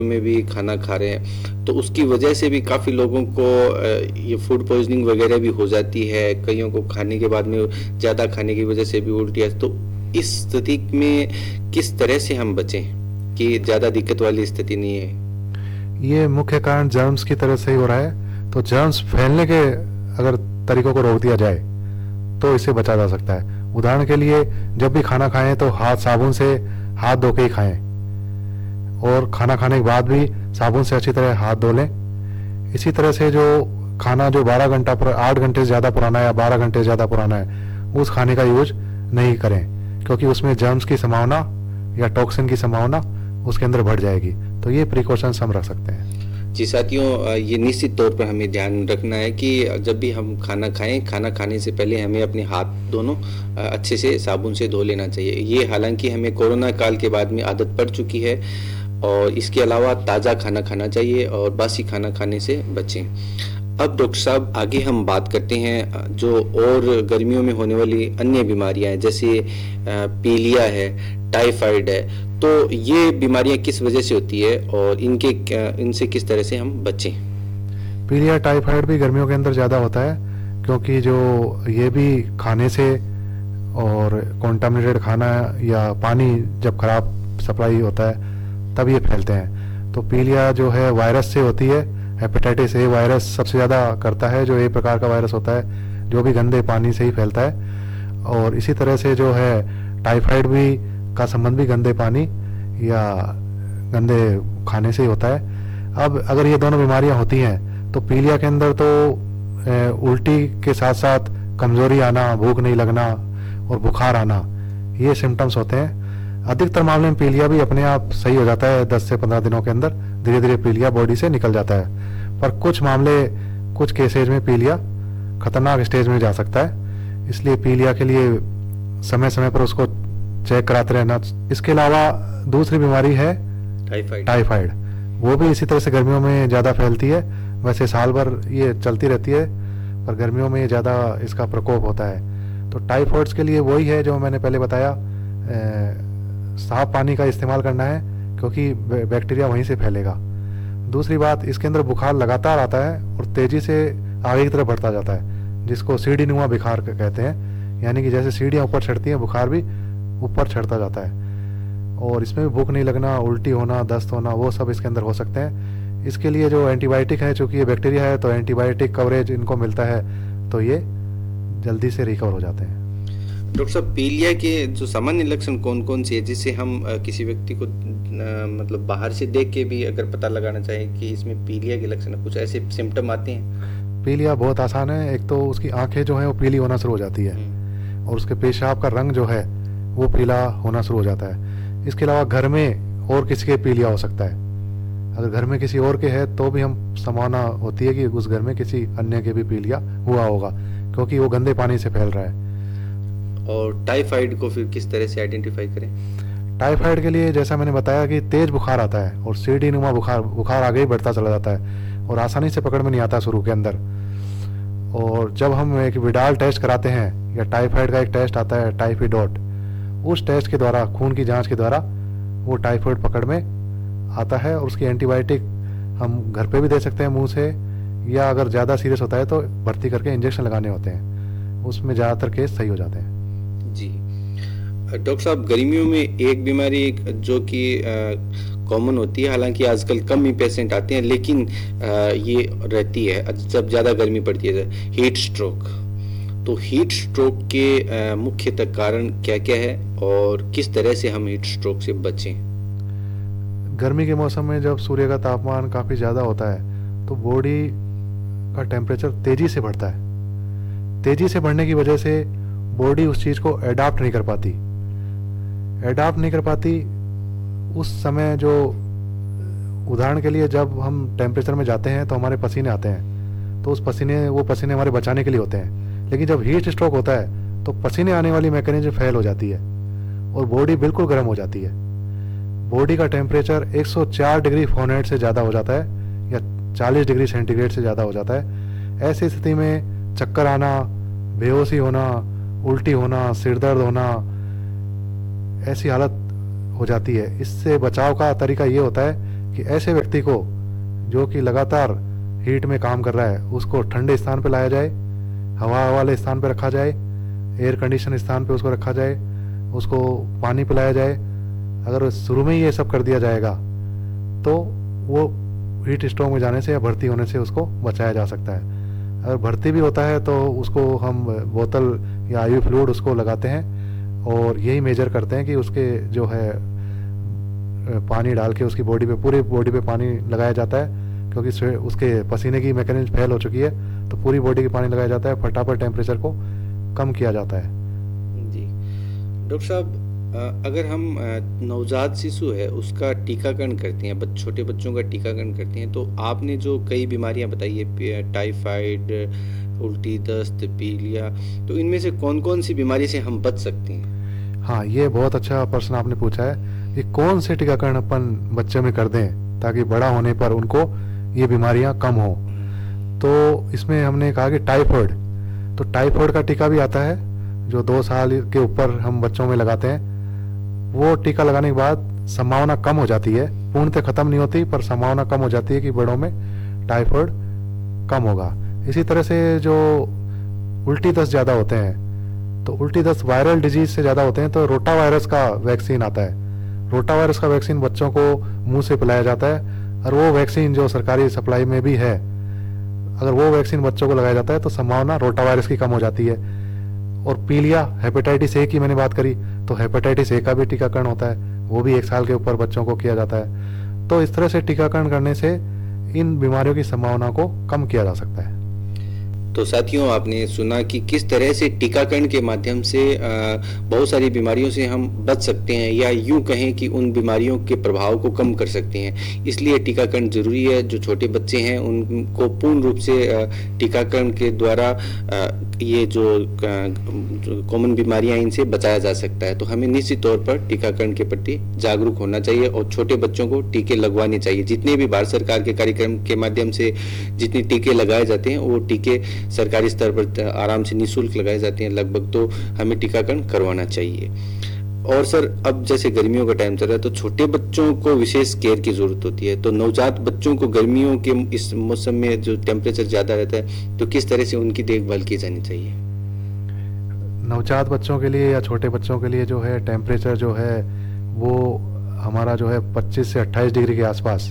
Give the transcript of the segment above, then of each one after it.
में भी खाना खा रहे हैं, तो उसकी वजह से भी काफ़ी लोगों को ये फूड पॉइजनिंग वगैरह भी हो जाती है। कईयों को खाने के बाद में ज़्यादा खाने की वजह से भी उल्टियाँ। तो इस स्थिति में किस तरह से हम बचें कि ज़्यादा दिक्कत वाली स्थिति नहीं है? ये मुख्य कारण जर्म्स की तरह से ही हो रहा है। तो जर्म्स फैलने के अगर तरीकों को रोक दिया जाए तो इससे बचा जा सकता है। उदाहरण के लिए, जब भी खाना खाएं तो हाथ साबुन से हाथ धो के ही खाएं, और खाना खाने के बाद भी साबुन से अच्छी तरह हाथ धो लें। इसी तरह से जो खाना जो 8 घंटे से ज़्यादा पुराना है या 12 घंटे से ज़्यादा पुराना है, उस खाने का यूज नहीं करें, क्योंकि उसमें जर्म्स की संभावना या टॉक्सिन की संभावना उसके अंदर बढ़ जाएगी। तो ये प्रिकॉशंस हम रख सकते हैं। जी साथियों, ये निश्चित तौर पर हमें ध्यान रखना है कि जब भी हम खाना खाएं, खाना खाने से पहले हमें अपने हाथ दोनों अच्छे से साबुन से धो लेना चाहिए। ये हालांकि हमें कोरोना काल के बाद में आदत पड़ चुकी है। और इसके अलावा ताज़ा खाना खाना चाहिए और बासी खाना खाने से बचें। अब डॉक्टर साहब, आगे हम बात करते हैं जो और गर्मियों में होने वाली अन्य बीमारियां हैं, जैसे पीलिया है, टाइफाइड है। तो ये बीमारियां किस वजह से होती है और इनसे किस तरह से हम बचें? पीलिया टाइफाइड भी गर्मियों के अंदर ज़्यादा होता है, क्योंकि जो ये भी खाने से और कॉन्टामिनेटेड खाना या पानी जब खराब सप्लाई होता है तब ये फैलते हैं। तो पीलिया जो है वायरस से होती है। हेपेटाइटिस ए वायरस सबसे ज़्यादा करता है, जो ए प्रकार का वायरस होता है, जो भी गंदे पानी से ही फैलता है। और इसी तरह से जो है टाइफाइड भी का संबंध भी गंदे पानी या गंदे खाने से ही होता है। अब अगर ये दोनों बीमारियां होती हैं तो पीलिया के अंदर तो उल्टी के साथ साथ कमजोरी आना, भूख नहीं लगना और बुखार आना, ये सिम्टम्स होते हैं। अधिकतर मामले में पीलिया भी अपने आप सही हो जाता है, 10 से 15 दिनों के अंदर धीरे धीरे पीलिया बॉडी से निकल जाता है। पर कुछ मामले, कुछ केसेज में पीलिया खतरनाक स्टेज में जा सकता है। इसलिए पीलिया के लिए समय समय पर उसको चेक कराते रहना। इसके अलावा दूसरी बीमारी है टाइफाइड। वो भी इसी तरह से गर्मियों में ज़्यादा फैलती है। वैसे साल भर ये चलती रहती है, पर गर्मियों में ज़्यादा इसका प्रकोप होता है। तो टाइफाइड्स के लिए वही है जो मैंने पहले बताया, साफ पानी का इस्तेमाल करना है, क्योंकि बैक्टीरिया वहीं से फैलेगा। दूसरी बात, इसके अंदर बुखार लगातार आता है और तेज़ी से आगे की तरफ बढ़ता जाता है, जिसको सीढ़ी नुमा बुखार कहते हैं। यानी कि जैसे सीढ़ियाँ ऊपर चढ़ती हैं, बुखार भी ऊपर चढ़ता जाता है। और इसमें भी भूख नहीं लगना, उल्टी होना, दस्त होना, वो सब इसके अंदर हो सकते हैं। इसके लिए जो एंटीबायोटिक है, चूँकि ये बैक्टीरिया है तो एंटीबायोटिक कवरेज इनको मिलता है, तो ये जल्दी से रिकवर हो जाते हैं। डॉक्टर साहब, पीलिया के जो सामान्य लक्षण कौन कौन से है, जिससे हम किसी व्यक्ति को मतलब बाहर से देख के भी अगर पता लगाना चाहें कि इसमें पीलिया के लक्षण, कुछ ऐसे सिम्टम आते हैं? पीलिया बहुत आसान है। एक तो उसकी आंखें जो हैं वो पीली होना शुरू हो जाती है, और उसके पेशाब का रंग जो है वो पीला होना शुरू हो जाता है। इसके अलावा घर में और किसी के पीलिया हो सकता है। अगर घर में किसी और के है तो भी हम संभावना होती है कि उस घर में किसी अन्य के भी पीलिया हुआ होगा, क्योंकि वो गंदे पानी से फैल रहा है। और टाइफाइड को फिर किस तरह से आइडेंटिफाई करें? टाइफाइड के लिए जैसा मैंने बताया कि तेज बुखार आता है और सीढ़ी नुमा बुखार आगे ही बढ़ता चला जाता है और आसानी से पकड़ में नहीं आता शुरू के अंदर। और जब हम एक विडाल टेस्ट कराते हैं या टाइफाइड का एक टेस्ट आता है टाइफिडोट, उस टेस्ट के द्वारा, खून की जांच के द्वारा वो टाइफाइड पकड़ में आता है। और उसकी एंटीबायोटिक हम घर पे भी दे सकते हैं मुंह से, या अगर ज़्यादा सीरियस होता है तो भर्ती करके इंजेक्शन लगाने होते हैं। उसमें ज़्यादातर केस सही हो जाते हैं। जी डॉक्टर साहब, गर्मियों में एक बीमारी जो कि कॉमन होती है, हालांकि आजकल कम ही पेशेंट आते हैं, लेकिन ये रहती है जब ज़्यादा गर्मी पड़ती है, हीट स्ट्रोक। तो हीट स्ट्रोक के मुख्यतः कारण क्या क्या है और किस तरह से हम हीट स्ट्रोक से बचें? गर्मी के मौसम में जब सूर्य का तापमान काफ़ी ज़्यादा होता है तो बॉडी का टेम्परेचर तेज़ी से बढ़ता है। तेज़ी से बढ़ने की वजह से बॉडी उस चीज़ को एडाप्ट नहीं कर पाती। उस समय जो, उदाहरण के लिए, जब हम टेम्परेचर में जाते हैं तो हमारे पसीने आते हैं, तो वो पसीने हमारे बचाने के लिए होते हैं। लेकिन जब हीट स्ट्रोक होता है तो पसीने आने वाली मैकेनिज्म फेल हो जाती है और बॉडी बिल्कुल गर्म हो जाती है। बॉडी का टेम्परेचर 104 डिग्री फ़ारेनहाइट से ज़्यादा हो जाता है या 40 डिग्री सेंटीग्रेड से ज़्यादा हो जाता है। ऐसी स्थिति में चक्कर आना, बेहोशी होना, उल्टी होना, सिर दर्द होना, ऐसी हालत हो जाती है। इससे बचाव का तरीका ये होता है कि ऐसे व्यक्ति को जो कि लगातार हीट में काम कर रहा है उसको ठंडे स्थान पर लाया जाए, हवा वाले स्थान पर रखा जाए, एयर कंडीशन स्थान पे उसको रखा जाए, उसको पानी पिलाया जाए। अगर शुरू में ही ये सब कर दिया जाएगा तो वो हीट स्ट्रोक में जाने से या भर्ती होने से उसको बचाया जा सकता है। अगर भर्ती भी होता है तो उसको हम बोतल या आईवी फ्लूइड उसको लगाते हैं और यही मेजर करते हैं कि उसके जो है पानी डाल के उसकी बॉडी पे, पूरी बॉडी पे पानी लगाया जाता है, क्योंकि उसके पसीने की मैकेनिज्म फेल हो चुकी है, तो पूरी बॉडी की पानी लगाया जाता है, फटाफट टेम्परेचर को कम किया जाता है। जी डॉक्टर साहब, अगर हम नवजात शिशु है उसका टीकाकरण करते हैं, छोटे बच्चों का टीकाकरण करते हैं, तो आपने जो कई बीमारियां बताई है, टाइफाइड, उल्टी, दस्त, पीलिया, तो इनमें से कौन कौन सी बीमारी से हम बच सकते हैं? हाँ, ये बहुत अच्छा प्रश्न आपने पूछा है कि कौन से टीकाकरण अपन बच्चे में कर दें ताकि बड़ा होने पर उनको ये बीमारियां कम हो। तो इसमें हमने कहा कि टाइफाइड, तो टाइफाइड का टीका भी आता है जो 2 साल के ऊपर हम बच्चों में लगाते हैं। वो टीका लगाने के बाद संभावना कम हो जाती है, पूर्णतः खत्म नहीं होती पर संभावना कम हो जाती है कि बड़ों में टाइफाइड कम होगा। इसी तरह से जो उल्टी दस्त ज़्यादा होते हैं, तो उल्टी दस्त वायरल डिजीज से ज़्यादा होते हैं, तो रोटा वायरस का वैक्सीन आता है। रोटा वायरस का वैक्सीन बच्चों को मुंह से पिलाया जाता है और वो वैक्सीन जो सरकारी सप्लाई में भी है, अगर वो वैक्सीन बच्चों को लगाया जाता है तो संभावना रोटा वायरस की कम हो जाती है। और पीलिया, हेपेटाइटिस ए की मैंने बात करी, तो हेपेटाइटिस ए का भी टीकाकरण होता है, वो भी 1 साल के ऊपर बच्चों को किया जाता है। तो इस तरह से टीकाकरण करने से इन बीमारियों की संभावना को कम किया जा सकता है। तो साथियों, आपने सुना कि किस तरह से टीकाकरण के माध्यम से बहुत सारी बीमारियों से हम बच सकते हैं, या यूं कहें कि उन बीमारियों के प्रभाव को कम कर सकते हैं। इसलिए टीकाकरण जरूरी है। जो छोटे बच्चे हैं उनको पूर्ण रूप से टीकाकरण के द्वारा ये जो कॉमन बीमारियां इनसे बचाया जा सकता है। तो हमें निश्चित तौर पर टीकाकरण के प्रति जागरूक होना चाहिए और छोटे बच्चों को टीके लगवाने चाहिए। जितने भी भारत सरकार के कार्यक्रम के माध्यम से जितने टीके लगाए जाते हैं वो टीके सरकारी स्तर पर आराम से निःशुल्क लगाए जाते हैं लगभग, तो हमें टीकाकरण करवाना चाहिए। और सर, अब जैसे गर्मियों का टाइम चल रहा है तो छोटे बच्चों को विशेष केयर की जरूरत होती है। तो नवजात बच्चों को गर्मियों के इस मौसम में जो टेम्परेचर ज्यादा रहता है, तो किस तरह से उनकी देखभाल की जानी चाहिए? नवजात बच्चों के लिए या छोटे बच्चों के लिए जो है टेम्परेचर जो है वो हमारा जो है 25 से 28 डिग्री के आसपास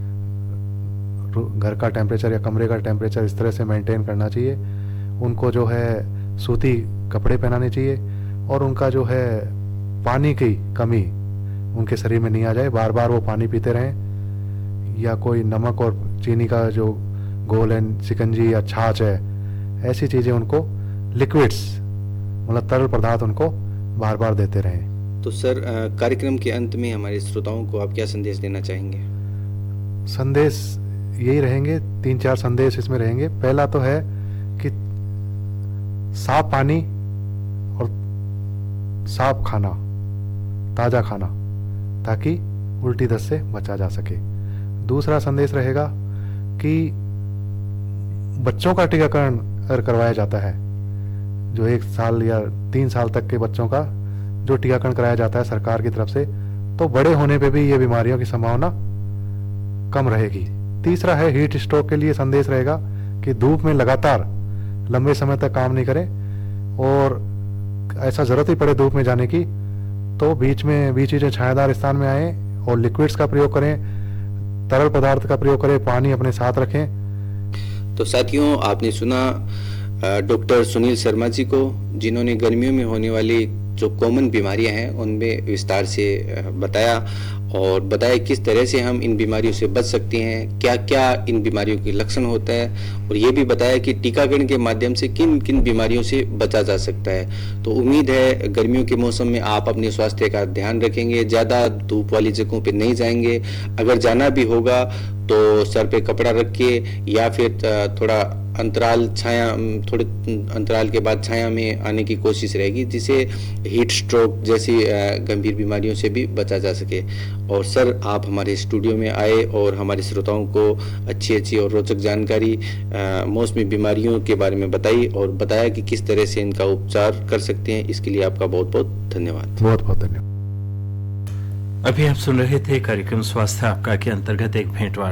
घर का टेम्परेचर या कमरे का टेम्परेचर इस तरह से मेंटेन करना चाहिए। उनको जो है सूती कपड़े पहनाने चाहिए और उनका जो है पानी की कमी उनके शरीर में नहीं आ जाए, बार बार वो पानी पीते रहें, या कोई नमक और चीनी का जो घोल है, शिकंजी या छाछ है, ऐसी चीज़ें उनको, लिक्विड्स मतलब तरल पदार्थ उनको बार बार देते रहें। तो सर, कार्यक्रम के अंत में हमारे श्रोताओं को आप क्या संदेश देना चाहेंगे? संदेश यही रहेंगे, 3-4 संदेश इसमें रहेंगे। पहला तो है कि साफ पानी और साफ खाना, ताज़ा खाना, ताकि उल्टी दस्त से बचा जा सके। दूसरा संदेश रहेगा कि बच्चों का टीकाकरण अगर करवाया जाता है, जो 1 साल या 3 साल तक के बच्चों का जो टीकाकरण कराया जाता है सरकार की तरफ से, तो बड़े होने पे भी ये बीमारियों की संभावना कम रहेगी। तीसरा है हीट स्ट्रोक के लिए संदेश रहेगा कि धूप में लगातार लंबे समय तक काम नहीं करें, और ऐसा जरूरत ही पड़े धूप में जाने की तो बीच में छायादार स्थान में आए और लिक्विड्स का प्रयोग करें, तरल पदार्थ का प्रयोग करें, पानी अपने साथ रखें। तो साथियों, आपने सुना डॉक्टर सुनील शर्मा जी को, जिन्होंने गर्मियों में होने वाली जो कॉमन बीमारियां हैं उनमें विस्तार से बताया, और बताया किस तरह से हम इन बीमारियों से बच सकते हैं, क्या क्या इन बीमारियों के लक्षण होता है, और ये भी बताया कि टीकाकरण के माध्यम से किन किन बीमारियों से बचा जा सकता है। तो उम्मीद है गर्मियों के मौसम में आप अपने स्वास्थ्य का ध्यान रखेंगे, ज़्यादा धूप वाली जगहों पे नहीं जाएंगे, अगर जाना भी होगा तो सर पे कपड़ा रख के या फिर थोड़े अंतराल के बाद छाया में आने की कोशिश रहेगी, जिससे हीट स्ट्रोक जैसी गंभीर बीमारियों से भी बचा जा सके। और सर, आप हमारे स्टूडियो में आए और हमारे श्रोताओं को अच्छी और रोचक जानकारी मौसमी बीमारियों के बारे में बताई और बताया कि किस तरह से इनका उपचार कर सकते हैं। इसके लिए आपका बहुत बहुत धन्यवाद। बहुत बहुत धन्यवाद। अभी आप सुन रहे थे कार्यक्रम स्वास्थ्य आपका के अंतर्गत एक भेंटवार्ता